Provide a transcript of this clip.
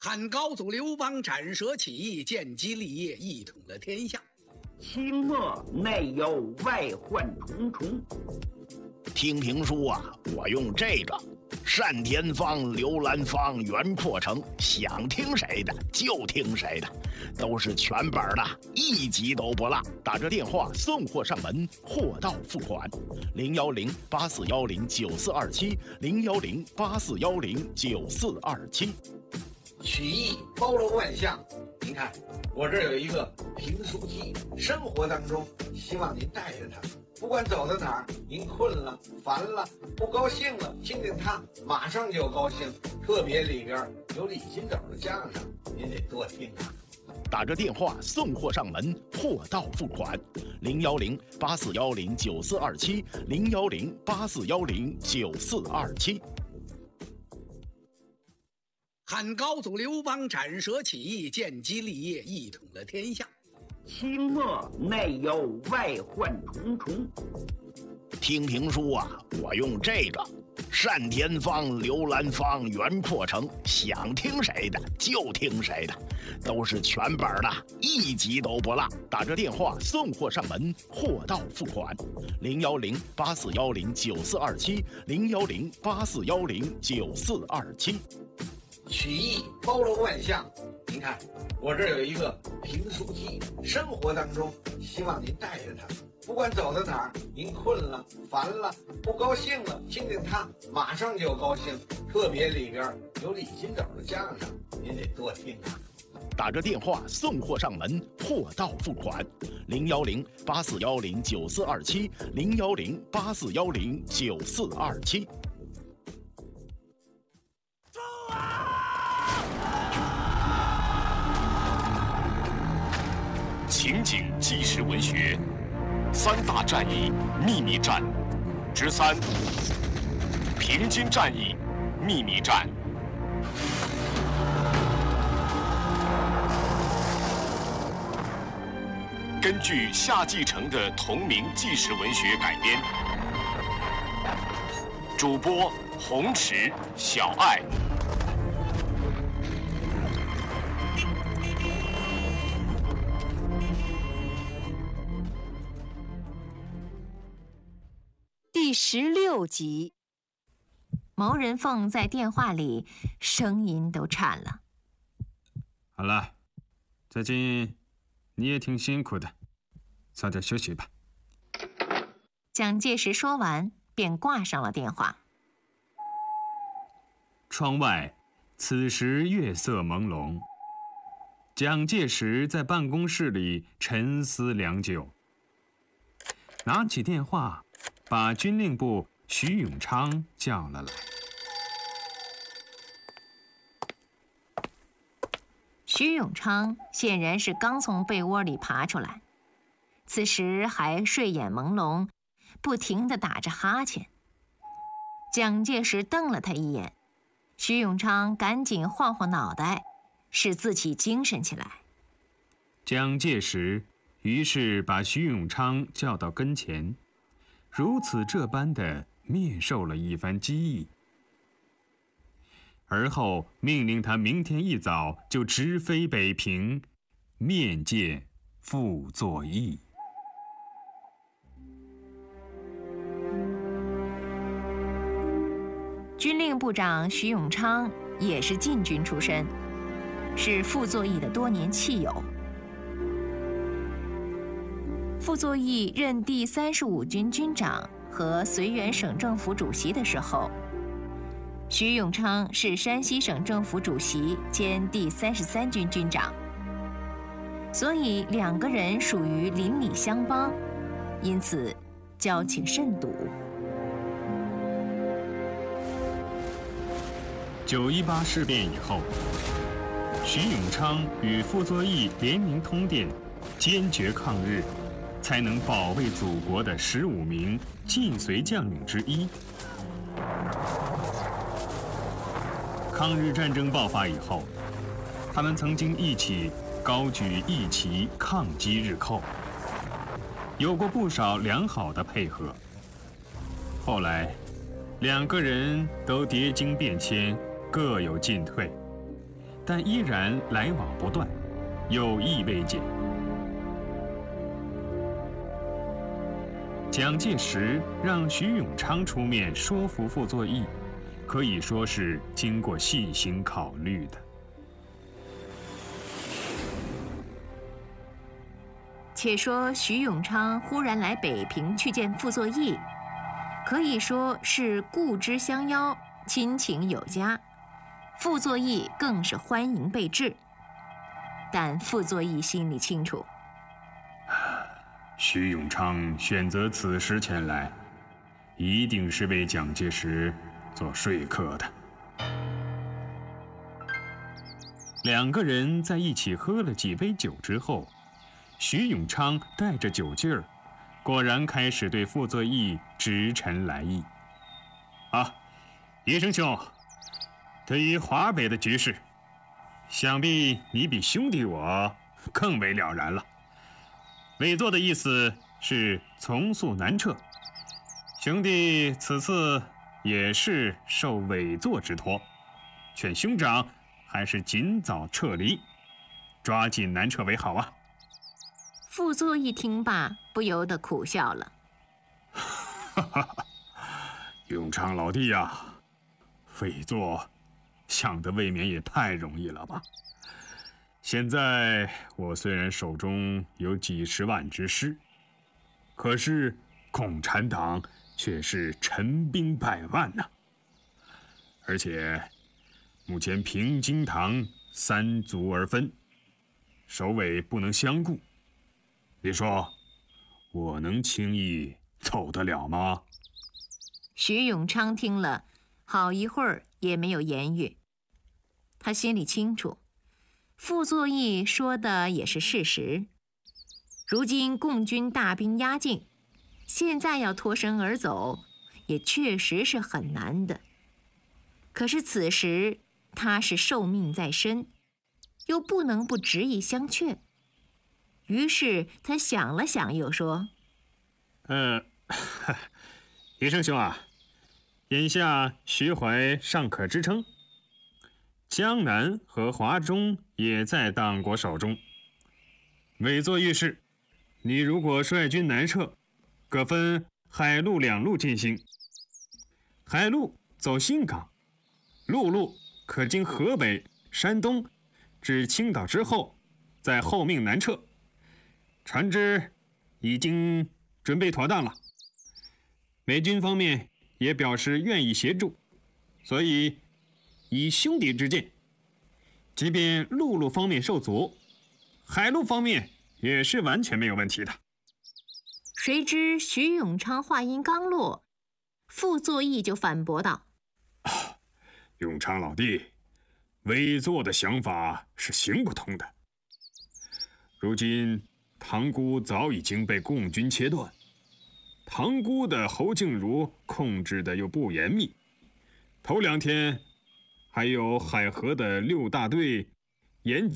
汉高祖刘邦斩蛇起义，建基立业，一统了天下。 清末内忧外患重重。 听评书啊，我用这个单田芳、刘兰芳、袁阔成，想听谁的就听谁的，都是全本的，一集都不落。打这电话送货上门，货到付款。010-8410-9427，010-8410-9427。 曲艺包罗万象，您看我这儿有一个评书机，生活当中希望您带着它，不管走到哪儿，您困了、烦了、不高兴了，听听它，马上就高兴。特别里边有李金斗的相声，您得多听啊。 打着电话送货上门，货到付款。010-8410-9427，010-8410-9427。 汉高祖刘邦斩蛇起义，建基立业，一统了天下。 清末内忧外患重重。 听评书啊，我用这个单田芳、刘兰芳、袁阔成，想听谁的就听谁的，都是全本的，一集都不落。打这电话送货上门，货到付款。010-8410-9427，010-8410-9427。 曲艺包罗万象，您看我这儿有一个评书机，生活当中希望您带着它，不管走到哪儿，您困了、烦了、不高兴了，听听它，马上就高兴。特别里边有李金斗的相声，您得多听啊。 打着电话送货上门，货到付款。010-8410-9427，010-8410-9427。 情景纪实文学三大战役秘密战之3：平津战役秘密战。根据夏继承的同名纪实文学改编，主播洪池、小爱。 第16集，毛人凤在电话里声音都颤了。 好了，最近你也挺辛苦的，早点休息吧。 蒋介石说完便挂上了电话。 窗外此时月色朦胧，蒋介石在办公室里沉思良久，拿起电话把军令部徐永昌叫了来。 徐永昌显然是刚从被窝里爬出来，此时还睡眼朦胧，不停地打着哈欠。蒋介石瞪了他一眼，徐永昌赶紧晃晃脑袋，使自己精神起来。 蒋介石于是把徐永昌叫到跟前，如此这般地面授了一番机宜，而后命令他明天一早就直飞北平，面见傅作义。 军令部长徐永昌也是禁军出身，是傅作义的多年戚友。傅作义任第35军军长和绥远省政府主席的时候，徐永昌是山西省政府主席兼第33军军长，所以两个人属于邻里乡邦，因此交情甚笃。 9·18事变以后，徐永昌与傅作义联名通电，坚决抗日，才能保卫祖国的15名晋绥将领之一。抗日战争爆发以后，他们曾经一起高举义旗抗击日寇，有过不少良好的配合。后来，两个人都跌经变迁，各有进退。 但依然来往不断，有意未减。蒋介石让徐永昌出面说服傅作义，可以说是经过细心考虑的。 且说徐永昌忽然来北平去见傅作义，可以说是故知相邀，亲情有加。傅作义更是欢迎备至，但傅作义心里清楚， 徐永昌选择此时前来，一定是为蒋介石做说客的。两个人在一起喝了几杯酒之后，徐永昌带着酒劲儿，果然开始对傅作义直陈来意。医生兄，对于华北的局势，想必你比兄弟我更为了然了。委座的意思是从速南撤，兄弟此次也是受委座之托，劝兄长还是尽早撤离，抓紧南撤为好啊。 傅作义听罢，不由得苦笑了。 永昌老弟呀，委座想得未免也太容易了吧？现在我虽然手中有几十万之师，可是共产党却是陈兵百万呐。而且目前平津堂三族而分，首尾不能相顾。你说我能轻易走得了吗？ 徐永昌听了，好一会儿也没有言语。他心里清楚，傅作义说的也是事实。如今共军大兵压境，现在要脱身而走，也确实是很难的。可是此时他是受命在身，又不能不执意相劝。于是他想了想，又说：“ 余生兄啊，眼下徐淮尚可支撑，江南和华中也在党国手中。委座议事，你如果率军南撤，可分海陆两路进行。海路走新港，陆路可经河北、山东至青岛之后，再后命南撤。船只已经准备妥当了，美军方面也表示愿意协助，所以以兄弟之见，即便陆路方面受阻，海路方面也是完全没有问题的。” 谁知徐永昌话音刚落，傅作义就反驳道：“ 永昌老弟，委座的想法是行不通的。如今塘沽早已经被共军切断，塘沽的侯静茹控制的又不严密，头2天还有海河的6大队沿